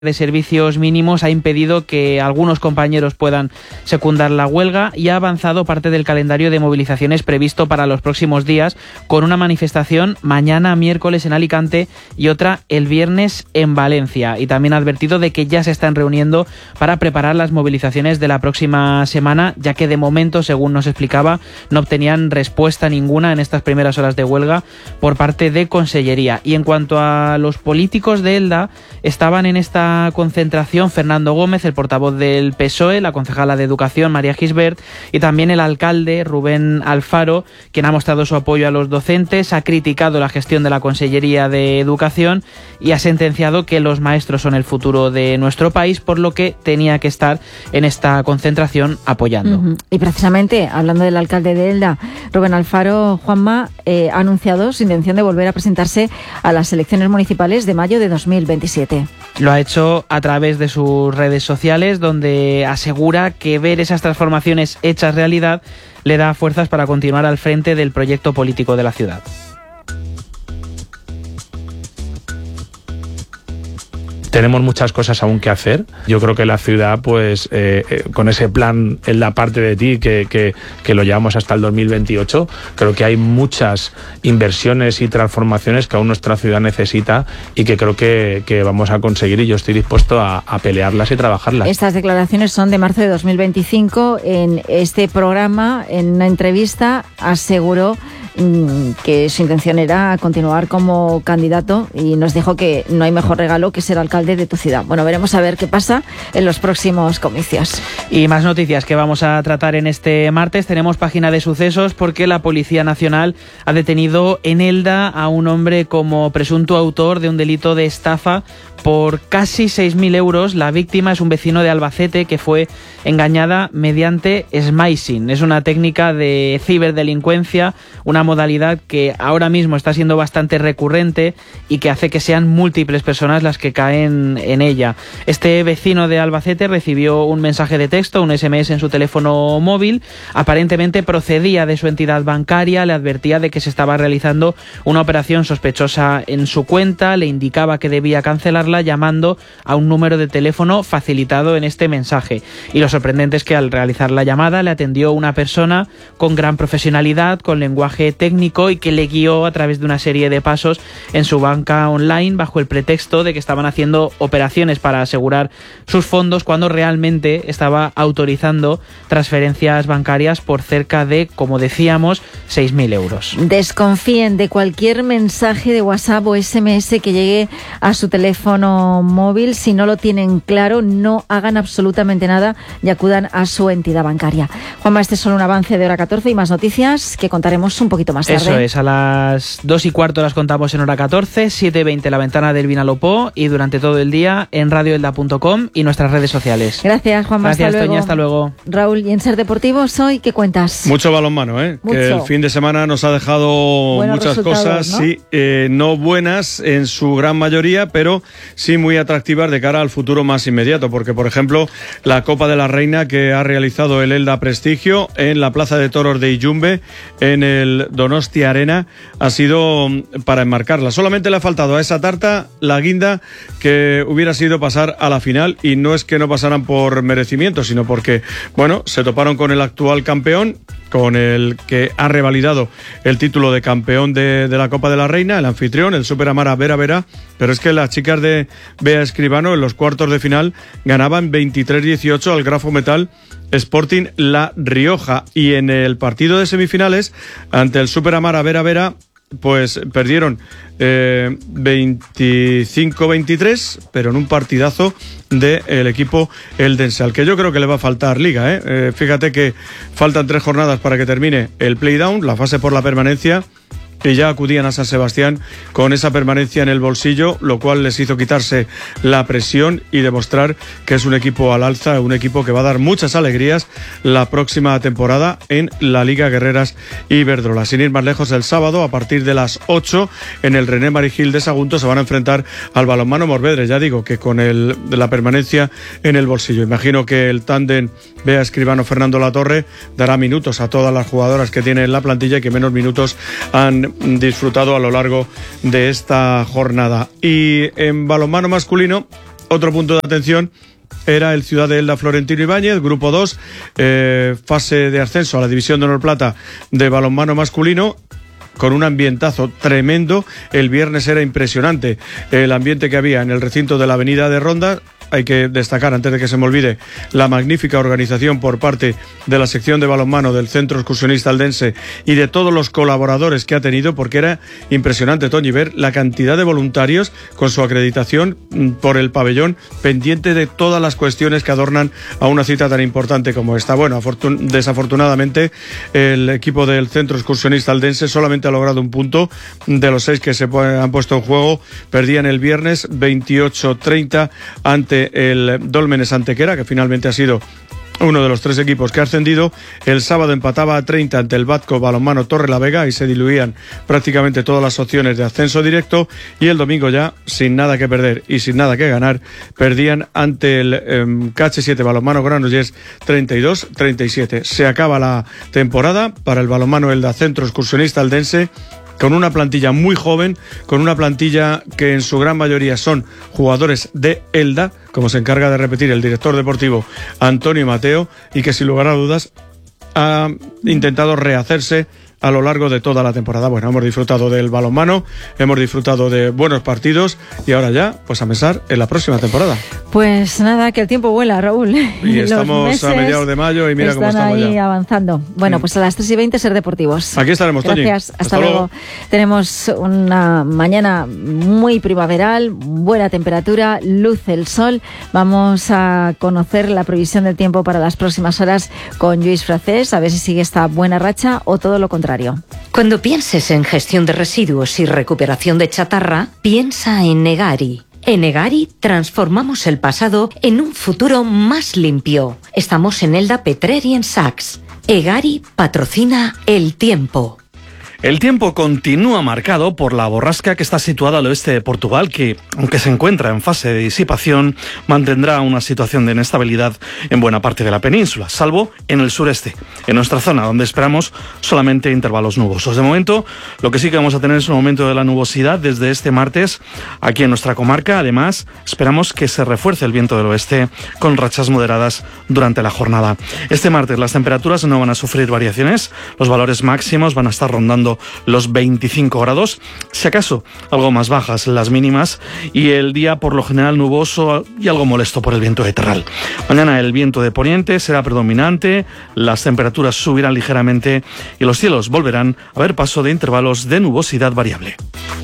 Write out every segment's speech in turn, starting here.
de servicios mínimos ha impedido que algunos compañeros puedan secundar la huelga y ha avanzado parte del calendario de movilizaciones previsto para los próximos días, con una manifestación mañana miércoles en Alicante y otra el viernes en Valencia. Y también ha advertido de que ya se están reuniendo para preparar las movilizaciones de la próxima semana, ya que de momento, según nos explicaba, no obtenían respuesta ninguna en estas primeras horas de huelga por parte de Consellería. Y en cuanto a los políticos de Elda, estaban en esta concentración Fernando Gómez, el portavoz del PSOE, la concejala de Educación María Gisbert y también el alcalde Rubén Alfaro, quien ha mostrado su apoyo a los docentes, ha criticado la gestión de la Consellería de Educación y ha sentenciado que los maestros son el futuro de nuestro país, por lo que tenía que estar en esta concentración apoyando. Y precisamente, hablando del alcalde de Elda, Rubén Alfaro, Juanma, ha anunciado su intención de volver a presentarse a las elecciones municipales de mayo de 2027. Lo ha hecho a través de sus redes sociales, donde asegura que ver esas transformaciones hechas realidad le da fuerzas para continuar al frente del proyecto político de la ciudad. Tenemos muchas cosas aún que hacer. Yo creo que la ciudad, pues, con ese plan en la parte de ti que lo llevamos hasta el 2028, creo que hay muchas inversiones y transformaciones que aún nuestra ciudad necesita y que creo que vamos a conseguir, y yo estoy dispuesto a pelearlas y trabajarlas. Estas declaraciones son de marzo de 2025. En este programa, en una entrevista, aseguró que su intención era continuar como candidato y nos dijo que no hay mejor regalo que ser alcalde de tu ciudad. Bueno, veremos a ver qué pasa en los próximos comicios. Y más noticias que vamos a tratar en este martes. Tenemos página de sucesos porque la Policía Nacional ha detenido en Elda a un hombre como presunto autor de un delito de estafa por casi 6.000 euros. La víctima es un vecino de Albacete que fue engañada mediante smishing. Es una técnica de ciberdelincuencia, una modalidad que ahora mismo está siendo bastante recurrente y que hace que sean múltiples personas las que caen en ella. Este vecino de Albacete recibió un mensaje de texto, un SMS en su teléfono móvil. Aparentemente procedía de su entidad bancaria, le advertía de que se estaba realizando una operación sospechosa en su cuenta, le indicaba que debía cancelarla llamando a un número de teléfono facilitado en este mensaje. Y lo sorprendente es que al realizar la llamada le atendió una persona con gran profesionalidad, con lenguaje técnico y que le guió a través de una serie de pasos en su banca online bajo el pretexto de que estaban haciendo operaciones para asegurar sus fondos, cuando realmente estaba autorizando transferencias bancarias por cerca de, como decíamos, 6.000 euros. Desconfíen de cualquier mensaje de WhatsApp o SMS que llegue a su teléfono móvil. Si no lo tienen claro, no hagan absolutamente nada y acudan a su entidad bancaria. Juanma, este es solo un avance de Hora 14 y más noticias que contaremos un poquito más tarde. Eso es, a las 2:15 las contamos en Hora 14, 7:20 La Ventana del Vinalopó y durante todo el día en radioelda.com y nuestras redes sociales. Gracias, Juanma. Gracias, Toña, hasta luego. Raúl, y en Ser Deportivos hoy, ¿qué cuentas? Mucho balonmano, Mucho. Que el fin de semana nos ha dejado buenos muchas cosas, ¿no? Sí, no buenas en su gran mayoría, pero sí muy atractivas de cara al futuro más inmediato, porque por ejemplo la Copa de la Reina que ha realizado el Elda Prestigio en la Plaza de Toros de Illumbe, en el Donostia Arena, ha sido para enmarcarla. Solamente le ha faltado a esa tarta la guinda que hubiera sido pasar a la final, y no es que no pasaran por merecimiento, sino porque, bueno, se toparon con el actual campeón, con el que ha revalidado el título de campeón de la Copa de la Reina, el anfitrión, el Super Amara Vera Vera, pero es que las chicas de Bea Escribano en los cuartos de final ganaban 23-18 al Grafo Metal Sporting La Rioja, y en el partido de semifinales ante el Super Amara Vera Vera pues perdieron 25-23, pero en un partidazo del equipo eldense, al que yo creo que le va a faltar liga. Fíjate que faltan 3 jornadas para que termine el playdown, la fase por la permanencia, que ya acudían a San Sebastián con esa permanencia en el bolsillo, lo cual les hizo quitarse la presión y demostrar que es un equipo al alza, un equipo que va a dar muchas alegrías la próxima temporada en la Liga Guerreras Iberdrola. Sin ir más lejos, el sábado a partir de las 8 en el René Marigil de Sagunto se van a enfrentar al Balonmano Morvedre, ya digo que con la permanencia en el bolsillo. Imagino que el tándem Bea Escribano Fernando Latorre dará minutos a todas las jugadoras que tiene en la plantilla y que menos minutos han disfrutado a lo largo de esta jornada. Y en balonmano masculino, Otro punto de atención era el Ciudad de Elda Florentino Ibáñez, Grupo 2, fase de ascenso a la División de Honor Plata de balonmano masculino, con un ambientazo tremendo. El viernes era impresionante el ambiente que había en el recinto de la Avenida de Ronda. Hay que destacar, antes de que se me olvide, la magnífica organización por parte de la sección de balonmano del Centro Excursionista Eldense y de todos los colaboradores que ha tenido, porque era impresionante, Toñi, ver la cantidad de voluntarios con su acreditación por el pabellón, pendiente de todas las cuestiones que adornan a una cita tan importante como esta. Bueno, desafortunadamente el equipo del Centro Excursionista Eldense solamente ha logrado un punto de los 6 que se han puesto en juego. Perdían el viernes 28-30 ante el Dólmenes Antequera, que finalmente ha sido uno de los 3 equipos que ha ascendido. El sábado empataba a 30 ante el Batco Balonmano Torrelavega y se diluían prácticamente todas las opciones de ascenso directo, y el domingo ya, sin nada que perder y sin nada que ganar, perdían ante el KH7 Balonmano Granollers 32-37. Se acaba la temporada para el balonmano Elda Centro Excursionista Eldense, con una plantilla muy joven, con una plantilla que en su gran mayoría son jugadores de Elda, como se encarga de repetir el director deportivo Antonio Mateo, y que sin lugar a dudas ha intentado rehacerse a lo largo de toda la temporada. Bueno, hemos disfrutado del balonmano, hemos disfrutado de buenos partidos, y ahora ya, pues a pensar en la próxima temporada. Pues nada, que el tiempo vuela, Raúl. Y estamos a mediados de mayo y mira cómo estamos ahí ya avanzando. Bueno, pues a las 3:20 Ser Deportivos. Aquí estaremos, Toñi. Gracias, hasta luego. Tenemos una mañana muy primaveral, buena temperatura, luce el sol. Vamos a conocer la previsión del tiempo para las próximas horas con Lluís Fracés, a ver si sigue esta buena racha o todo lo contrario. Cuando pienses en gestión de residuos y recuperación de chatarra, piensa en Egari. En Egari transformamos el pasado en un futuro más limpio. Estamos en Elda, Petrer y en Saks. Egari patrocina el tiempo. El tiempo continúa marcado por la borrasca que está situada al oeste de Portugal, que, aunque se encuentra en fase de disipación, mantendrá una situación de inestabilidad en buena parte de la península, salvo en el sureste, en nuestra zona, donde esperamos solamente intervalos nubosos. De momento, lo que sí que vamos a tener es un aumento de la nubosidad desde este martes aquí en nuestra comarca. Además, esperamos que se refuerce el viento del oeste con rachas moderadas durante la jornada. Este martes las temperaturas no van a sufrir variaciones, los valores máximos van a estar rondando los 25 grados, si acaso algo más bajas las mínimas, y el día por lo general nuboso y algo molesto por el viento de terral. Mañana el viento de poniente será predominante, las temperaturas subirán ligeramente y los cielos volverán a ver paso de intervalos de nubosidad variable.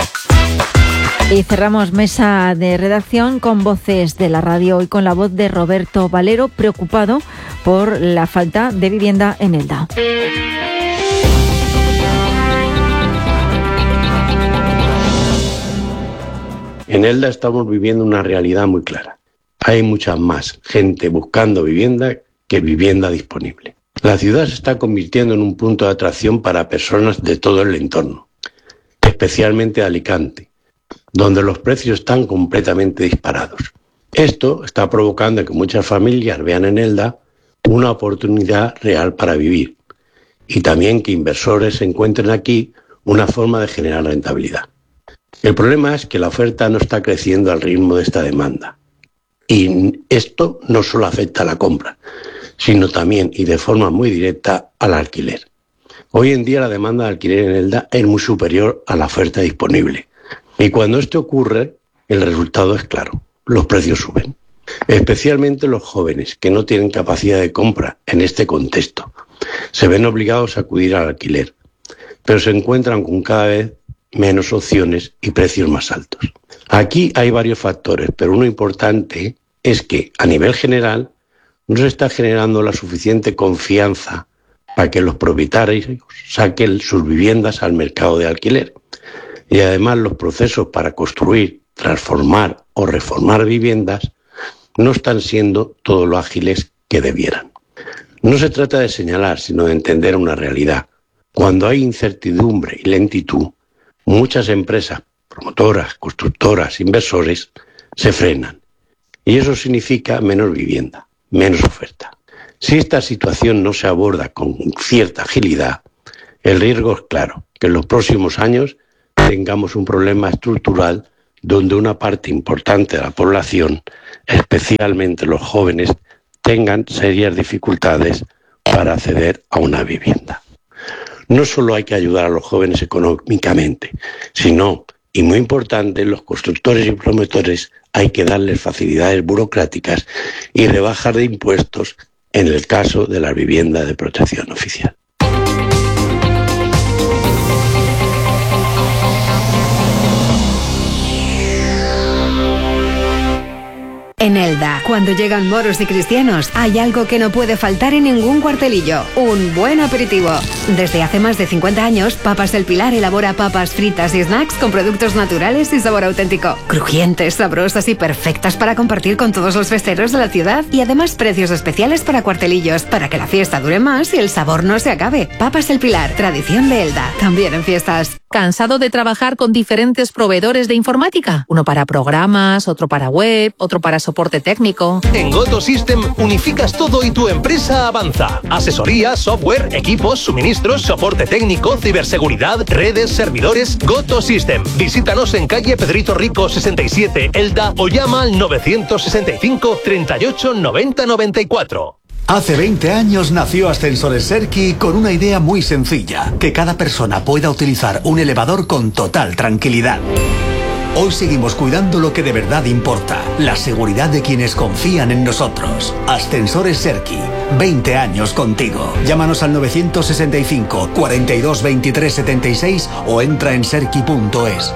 Y cerramos mesa de redacción con voces de la radio y con la voz de Roberto Valero, preocupado por la falta de vivienda en Elda. En Elda estamos viviendo una realidad muy clara. Hay mucha más gente buscando vivienda que vivienda disponible. La ciudad se está convirtiendo en un punto de atracción para personas de todo el entorno, especialmente de Alicante, donde los precios están completamente disparados. Esto está provocando que muchas familias vean en Elda una oportunidad real para vivir, y también que inversores encuentren aquí una forma de generar rentabilidad. El problema es que la oferta no está creciendo al ritmo de esta demanda. Y esto no solo afecta a la compra, sino también y de forma muy directa al alquiler. Hoy en día la demanda de alquiler en Elda es muy superior a la oferta disponible. Y cuando esto ocurre, el resultado es claro, los precios suben. Especialmente los jóvenes que no tienen capacidad de compra en este contexto. Se ven obligados a acudir al alquiler, pero se encuentran con cada vez menos opciones y precios más altos. Aquí hay varios factores, pero uno importante es que, a nivel general, no se está generando la suficiente confianza para que los propietarios saquen sus viviendas al mercado de alquiler. Y además los procesos para construir, transformar o reformar viviendas no están siendo todo lo ágiles que debieran. No se trata de señalar, sino de entender una realidad. Cuando hay incertidumbre y lentitud, muchas empresas, promotoras, constructoras, inversores, se frenan. Y eso significa menos vivienda, menos oferta. Si esta situación no se aborda con cierta agilidad, el riesgo es claro, que en los próximos años tengamos un problema estructural donde una parte importante de la población, especialmente los jóvenes, tengan serias dificultades para acceder a una vivienda. No solo hay que ayudar a los jóvenes económicamente, sino, y muy importante, los constructores y promotores hay que darles facilidades burocráticas y rebajas de impuestos en el caso de la vivienda de protección oficial. En Elda, cuando llegan moros y cristianos, hay algo que no puede faltar en ningún cuartelillo: un buen aperitivo. Desde hace más de 50 años, Papas El Pilar elabora papas fritas y snacks con productos naturales y sabor auténtico. Crujientes, sabrosas y perfectas para compartir con todos los festeros de la ciudad. Y además precios especiales para cuartelillos, para que la fiesta dure más y el sabor no se acabe. Papas El Pilar, tradición de Elda, también en fiestas. ¿Cansado de trabajar con diferentes proveedores de informática? Uno para programas, otro para web, otro para soporte técnico. En Goto System unificas todo y tu empresa avanza. Asesoría, software, equipos, suministros, soporte técnico, ciberseguridad, redes, servidores. Goto System. Visítanos en calle Pedrito Rico 67, Elda, o llama al 965 38 90 94. Hace 20 años nació Ascensores Serki con una idea muy sencilla: que cada persona pueda utilizar un elevador con total tranquilidad. Hoy seguimos cuidando lo que de verdad importa: la seguridad de quienes confían en nosotros. Ascensores Serki, 20 años contigo. Llámanos al 965 42 23 76 o entra en serki.es.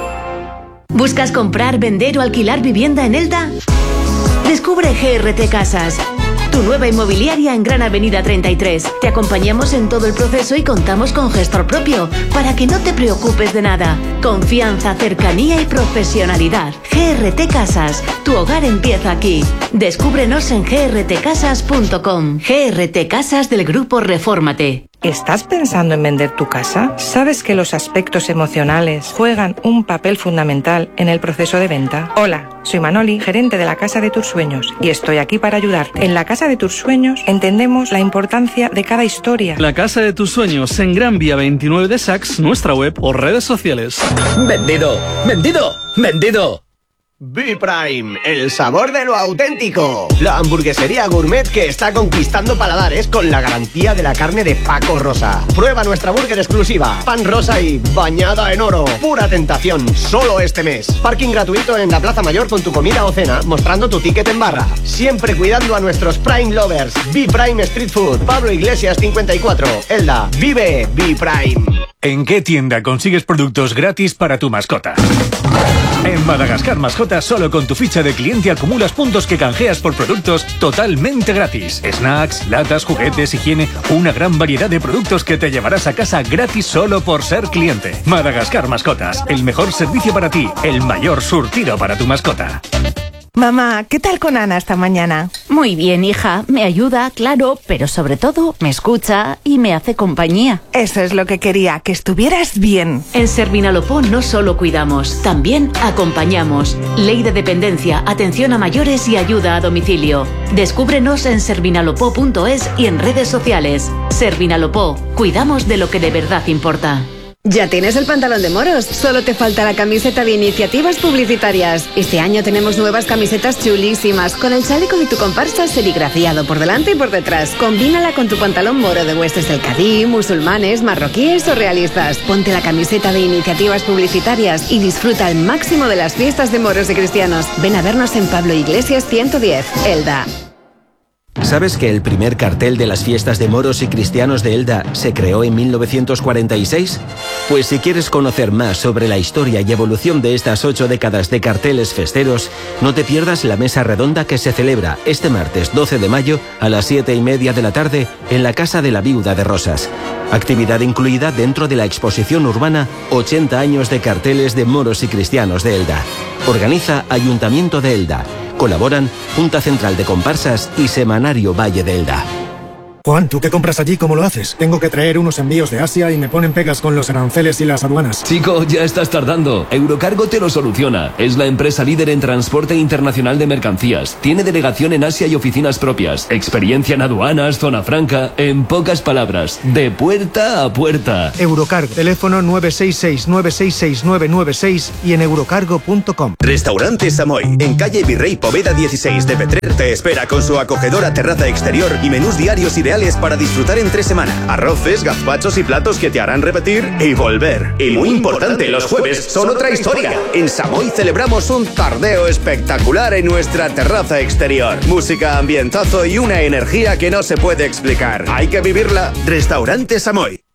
¿Buscas comprar, vender o alquilar vivienda en Elda? Descubre GRT Casas, tu nueva inmobiliaria en Gran Avenida 33. Te acompañamos en todo el proceso y contamos con gestor propio para que no te preocupes de nada. Confianza, cercanía y profesionalidad. GRT Casas, tu hogar empieza aquí. Descúbrenos en grtcasas.com. GRT Casas del Grupo Refórmate. ¿Estás pensando en vender tu casa? ¿Sabes que los aspectos emocionales juegan un papel fundamental en el proceso de venta? Hola, soy Manoli, gerente de la Casa de tus Sueños, y estoy aquí para ayudarte. En la Casa de tus Sueños entendemos la importancia de cada historia. La Casa de tus Sueños en Gran Vía 29 de Sax, nuestra web o redes sociales. ¡Vendido! ¡Vendido! ¡Vendido! B-Prime, el sabor de lo auténtico. La hamburguesería gourmet que está conquistando paladares con la garantía de la carne de Paco Rosa. Prueba nuestra burger exclusiva, pan rosa y bañada en oro. Pura tentación, solo este mes. Parking gratuito en la Plaza Mayor con tu comida o cena, mostrando tu ticket en barra. Siempre cuidando a nuestros Prime Lovers. B-Prime Street Food, Pablo Iglesias 54, Elda. Vive B-Prime. ¿En qué tienda consigues productos gratis para tu mascota? En Madagascar Mascotas, solo con tu ficha de cliente acumulas puntos que canjeas por productos totalmente gratis. Snacks, latas, juguetes, higiene, una gran variedad de productos que te llevarás a casa gratis solo por ser cliente. Madagascar Mascotas, el mejor servicio para ti, el mayor surtido para tu mascota. Mamá, ¿qué tal con Ana esta mañana? Muy bien, hija. Me ayuda, claro, pero sobre todo me escucha y me hace compañía. Eso es lo que quería, que estuvieras bien. En Servinalopó no solo cuidamos, también acompañamos. Ley de dependencia, atención a mayores y ayuda a domicilio. Descúbrenos en servinalopó.es y en redes sociales. Servinalopó, cuidamos de lo que de verdad importa. ¿Ya tienes el pantalón de moros? Solo te falta la camiseta de iniciativas publicitarias. Este año tenemos nuevas camisetas chulísimas, con el chaleco de tu comparsa serigrafiado por delante y por detrás. Combínala con tu pantalón moro de huestes del Cadí, musulmanes, marroquíes o realistas. Ponte la camiseta de iniciativas publicitarias y disfruta al máximo de las fiestas de moros y cristianos. Ven a vernos en Pablo Iglesias 110, Elda. ¿Sabes que el primer cartel de las fiestas de moros y cristianos de Elda se creó en 1946? Pues si quieres conocer más sobre la historia y evolución de estas 8 décadas de carteles festeros, no te pierdas la mesa redonda que se celebra este martes 12 de mayo a las 7:30 de la tarde en la Casa de la Viuda de Rosas. Actividad incluida dentro de la exposición urbana 80 años de carteles de moros y cristianos de Elda. Organiza Ayuntamiento de Elda. Colaboran Junta Central de Comparsas y Semanario Valle de Elda. Juan, ¿tú qué compras allí? ¿Cómo lo haces? Tengo que traer unos envíos de Asia y me ponen pegas con los aranceles y las aduanas. Chico, ya estás tardando. Eurocargo te lo soluciona. Es la empresa líder en transporte internacional de mercancías. Tiene delegación en Asia y oficinas propias. Experiencia en aduanas, zona franca. En pocas palabras, de puerta a puerta. Eurocargo. Teléfono 966-966-996 y en eurocargo.com. Restaurante Samoy, en calle Virrey Poveda 16 de Petrer, te espera con su acogedora terraza exterior y menús diarios ideales para disfrutar entre semana. Arroces, gazpachos y platos que te harán repetir y volver. Y muy importante, los jueves son otra historia. En Samoy celebramos un tardeo espectacular en nuestra terraza exterior. Música, ambientazo y una energía que no se puede explicar. Hay que vivirla. Restaurante Samoy.